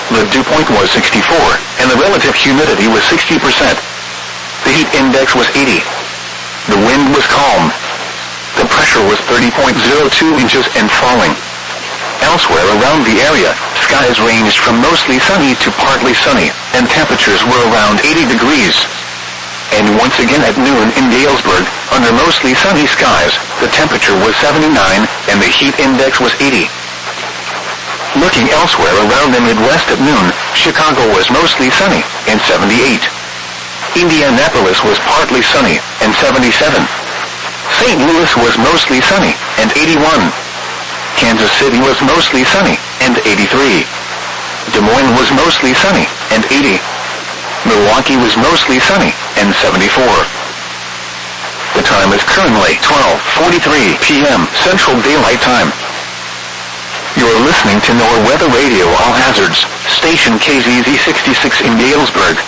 the dew point was 64, and the relative humidity was 60%. The heat index was 80. The wind was calm. The pressure was 30.02 inches and falling. Elsewhere around the area, skies ranged from mostly sunny to partly sunny, and temperatures were around 80 degrees. And once again at noon in Galesburg, under mostly sunny skies, the temperature was 79, and the heat index was 80. Looking elsewhere around the Midwest at noon, Chicago was mostly sunny, and 78. Indianapolis was partly sunny, and 77. St. Louis was mostly sunny, and 81. Kansas City was mostly sunny, and 83. Des Moines was mostly sunny, and 80. Milwaukee was mostly sunny, and 74. The time is currently 12:43 p.m. Central Daylight Time. You're listening to NOAA Weather Radio All Hazards, station KZZ 66 in Galesburg.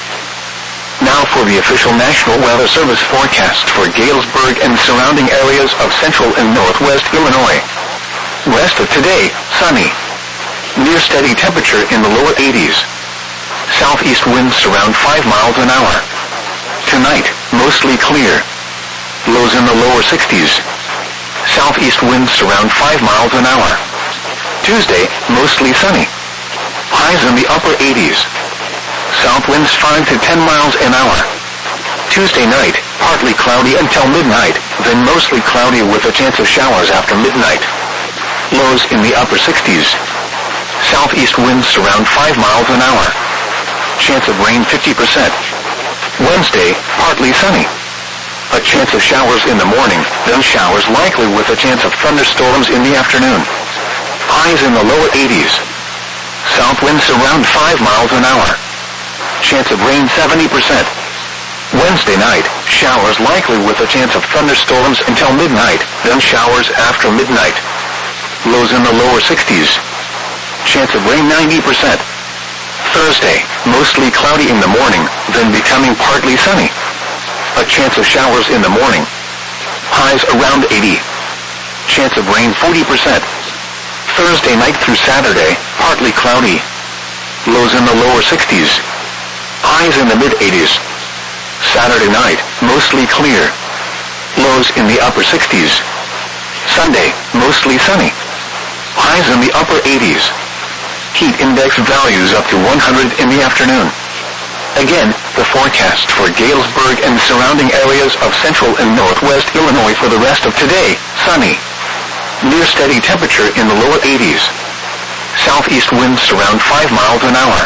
Now for the official National Weather Service forecast for Galesburg and surrounding areas of central and northwest Illinois. Rest of today, sunny. Near steady temperature in the lower 80s. Southeast winds around 5 miles an hour. Tonight, mostly clear. Lows in the lower 60s. Southeast winds around 5 miles an hour. Tuesday, mostly sunny. Highs in the upper 80s. South winds 5 to 10 miles an hour. Tuesday night, partly cloudy until midnight, then mostly cloudy with a chance of showers after midnight. Lows in the upper 60s. Southeast winds around 5 miles an hour. Chance of rain 50%. Wednesday, partly sunny. A chance of showers in the morning, then showers likely with a chance of thunderstorms in the afternoon. Highs in the lower 80s. South winds around 5 miles an hour. Chance of rain 70%. Wednesday night, showers likely with a chance of thunderstorms until midnight, then showers after midnight. Lows in the lower 60s. Chance of rain 90%. Thursday, mostly cloudy in the morning, then becoming partly sunny. A chance of showers in the morning. Highs around 80. Chance of rain 40%. Thursday night through Saturday, partly cloudy. Lows in the lower 60s. Highs in the mid-80s. Saturday night, mostly clear. Lows in the upper 60s. Sunday, mostly sunny. Highs in the upper 80s. Heat index values up to 100 in the afternoon. Again, the forecast for Galesburg and surrounding areas of central and northwest Illinois for the rest of today, sunny. Near steady temperature in the lower 80s. Southeast winds around 5 miles an hour.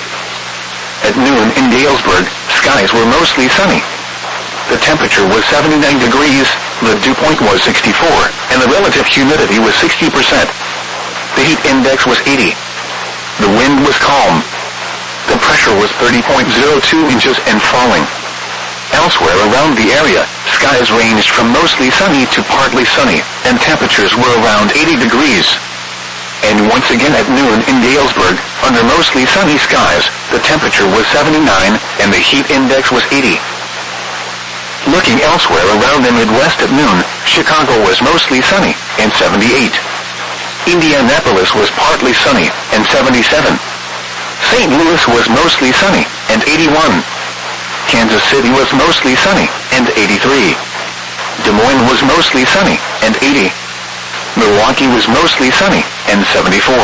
At noon in Galesburg, skies were mostly sunny. The temperature was 79 degrees, the dew point was 64, and the relative humidity was 60%. The heat index was 80. The wind was calm. The pressure was 30.02 inches and falling. Elsewhere around the area, skies ranged from mostly sunny to partly sunny, and temperatures were around 80 degrees. And once again at noon in Galesburg, under mostly sunny skies, the temperature was 79, and the heat index was 80. Looking elsewhere around the Midwest at noon, Chicago was mostly sunny, and 78. Indianapolis was partly sunny, and 77. St. Louis was mostly sunny, and 81. Kansas City was mostly sunny, and 83. Des Moines was mostly sunny, and 80. Milwaukee was mostly sunny, and 74.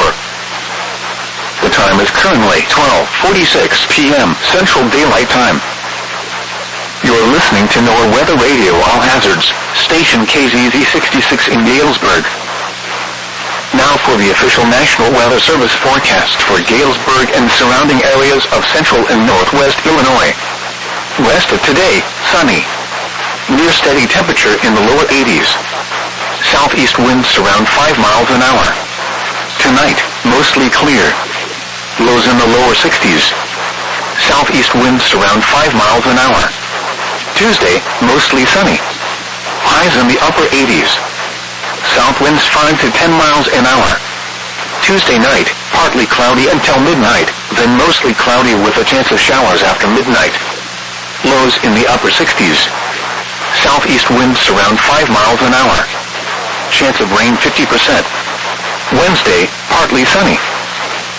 The time is currently 12:46 p.m. Central Daylight Time. You're listening to NOAA Weather Radio All Hazards, station KZZ 66 in Galesburg. Now for the official National Weather Service forecast for Galesburg and surrounding areas of central and northwest Illinois. Rest of today, sunny. Near steady temperature in the lower 80s. Southeast winds around 5 miles an hour. Tonight, mostly clear. Lows in the lower 60s. Southeast winds around 5 miles an hour. Tuesday, mostly sunny. Highs in the upper 80s. South winds 5 to 10 miles an hour. Tuesday night, partly cloudy until midnight, then mostly cloudy with a chance of showers after midnight. Lows in the upper 60s. Southeast winds around 5 miles an hour. Chance of rain 50%. Wednesday, partly sunny.